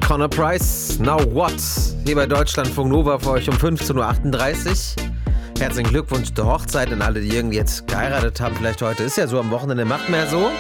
Conor Price, Now What? Hier bei Deutschlandfunk Nova für euch um 15.38 Uhr. Herzlichen Glückwunsch zur Hochzeit an alle, die irgendwie jetzt geheiratet haben. Vielleicht heute ist ja so, am Wochenende macht man ja so.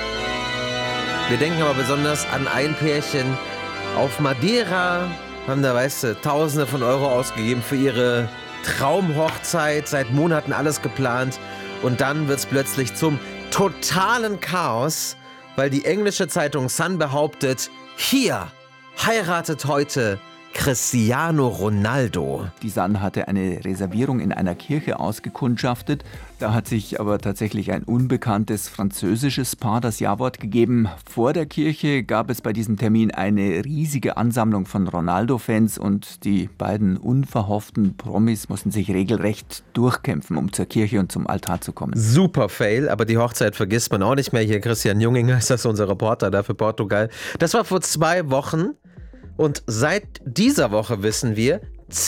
Wir denken aber besonders an ein Pärchen auf Madeira. Haben da, weißt du, Tausende von Euro ausgegeben für ihre Traumhochzeit. Seit Monaten alles geplant. Und dann wird es plötzlich zum totalen Chaos, weil die englische Zeitung Sun behauptet, hier heiratet heute Cristiano Ronaldo. Die Sun hatte eine Reservierung in einer Kirche ausgekundschaftet. Da hat sich aber tatsächlich ein unbekanntes französisches Paar das Ja-Wort gegeben. Vor der Kirche gab es bei diesem Termin eine riesige Ansammlung von Ronaldo-Fans und die beiden unverhofften Promis mussten sich regelrecht durchkämpfen, um zur Kirche und zum Altar zu kommen. Super Fail, aber die Hochzeit vergisst man auch nicht mehr. Hier Christian Junginger ist das unser Reporter da für Portugal. Das war vor 2 Wochen. Und seit dieser Woche wissen wir,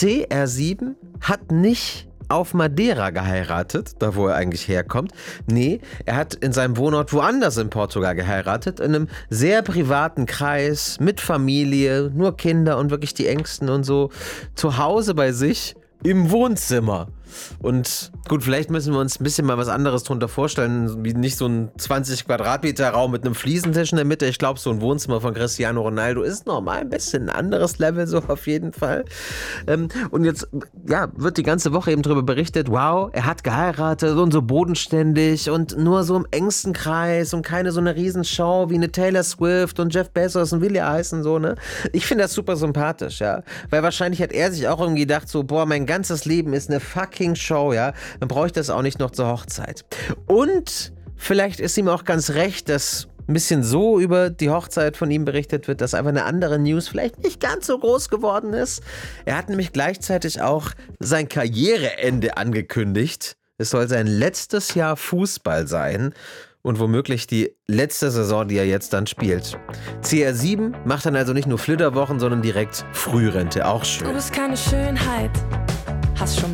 CR7 hat nicht auf Madeira geheiratet, da wo er eigentlich herkommt. Nee, er hat in seinem Wohnort woanders in Portugal geheiratet, in einem sehr privaten Kreis, mit Familie, nur Kinder und wirklich die Ängsten und so, zu Hause bei sich im Wohnzimmer. Und gut, vielleicht müssen wir uns ein bisschen mal was anderes drunter vorstellen, wie nicht so ein 20 Quadratmeter Raum mit einem Fliesentisch in der Mitte. Ich glaube, so ein Wohnzimmer von Cristiano Ronaldo ist normal ein bisschen ein anderes Level, so auf jeden Fall. Und jetzt wird die ganze Woche eben darüber berichtet, wow, er hat geheiratet und so bodenständig und nur so im engsten Kreis und keine so eine Riesenshow wie eine Taylor Swift und Jeff Bezos und wie die heißen, so, ne? Ich finde das super sympathisch, ja. Weil wahrscheinlich hat er sich auch irgendwie gedacht, so, boah, mein ganzes Leben ist eine fucking Show, ja, dann brauche ich das auch nicht noch zur Hochzeit. Und vielleicht ist ihm auch ganz recht, dass ein bisschen so über die Hochzeit von ihm berichtet wird, dass einfach eine andere News vielleicht nicht ganz so groß geworden ist. Er hat nämlich gleichzeitig auch sein Karriereende angekündigt. Es soll sein letztes Jahr Fußball sein und womöglich die letzte Saison, die er jetzt dann spielt. CR7 macht dann also nicht nur Flitterwochen, sondern direkt Frührente, auch schön. Du bist keine Schönheit, hast schon